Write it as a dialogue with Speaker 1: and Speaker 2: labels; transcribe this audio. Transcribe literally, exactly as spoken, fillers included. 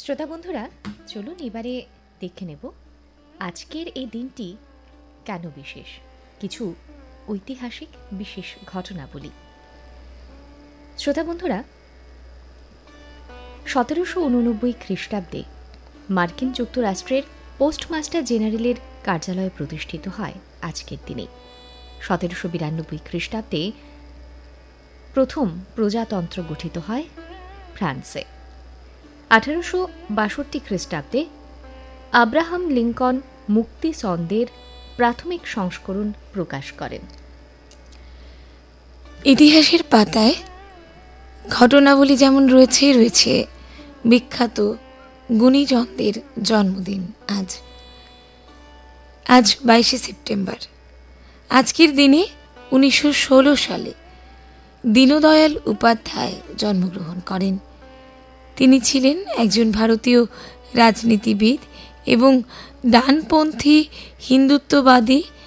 Speaker 1: শ্রোতা বন্ধুরা, চলুন এবারে দেখে নেব আজকের এই দিনটি কেন বিশেষ, কিছু ঐতিহাসিক বিশেষ ঘটনাবলী। শ্রোতা বন্ধুরা, সতেরোশো উননব্বই খ্রিস্টাব্দে মার্কিন যুক্তরাষ্ট্রের পোস্টমাস্টার জেনারেলের কার্যালয় প্রতিষ্ঠিত হয় আজকের দিনে। সতেরোশো বিরানব্বই খ্রিস্টাব্দে প্রথম প্রজাতন্ত্র গঠিত হয় ফ্রান্সে। আঠারোশো বাষট্টি খ্রিস্টাব্দে আব্রাহাম লিঙ্কন মুক্তি ছন্দের প্রাথমিক সংস্করণ প্রকাশ করেন।
Speaker 2: ইতিহাসের পাতায় ঘটনাবলী যেমন রয়েছে রয়েছে বিখ্যাত গুণীজনদের জন্মদিন আজ আজ বাইশে সেপ্টেম্বর। আজকের দিনে উনিশশো ষোলো সালে দীনদয়াল উপাধ্যায় জন্মগ্রহণ করেন। তিনি ছিলেন একজন ভারতীয় রাজনীতিবিদ এবং ডানপন্থী হিন্দুত্ববাদী